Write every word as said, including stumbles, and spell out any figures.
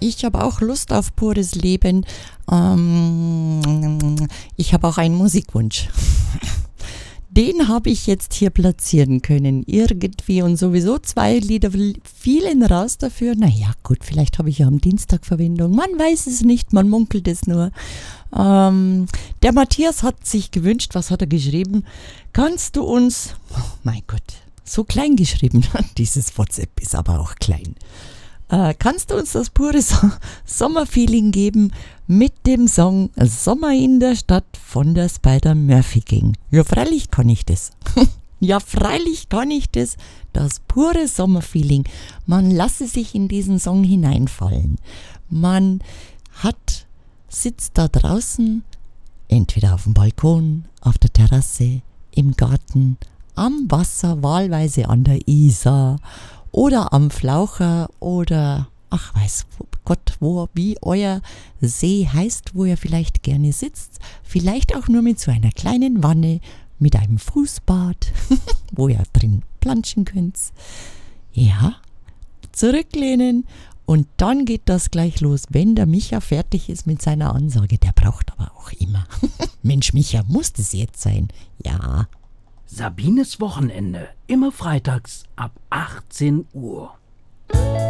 ich habe auch Lust auf pures Leben. Ähm, ich habe auch einen Musikwunsch. Den habe ich jetzt hier platzieren können, irgendwie, und sowieso zwei Lieder fielen raus dafür. Naja, gut, vielleicht habe ich ja am Dienstag Verwendung. Man weiß es nicht, man munkelt es nur. Ähm, der Matthias hat sich gewünscht, was hat er geschrieben? Kannst du uns, oh mein Gott, so klein geschrieben, dieses WhatsApp ist aber auch klein. Äh, kannst du uns das pure so- Sommerfeeling geben mit dem Song Sommer in der Stadt von der Spider-Murphy Gang? Ja, freilich kann ich das. Ja, freilich kann ich das. Das pure Sommerfeeling. Man lasse sich in diesen Song hineinfallen. Man hat, sitzt da draußen, entweder auf dem Balkon, auf der Terrasse, im Garten, am Wasser, wahlweise an der Isar oder am Flaucher oder, ach weiß Gott, wo, wie euer See heißt, wo ihr vielleicht gerne sitzt. Vielleicht auch nur mit so einer kleinen Wanne, mit einem Fußbad, wo ihr drin planschen könnt. Ja, zurücklehnen und dann geht das gleich los, wenn der Micha fertig ist mit seiner Ansage. Der braucht aber auch immer. Mensch, Micha, muss das jetzt sein? Ja. Sabines Wochenende, immer freitags ab achtzehn Uhr.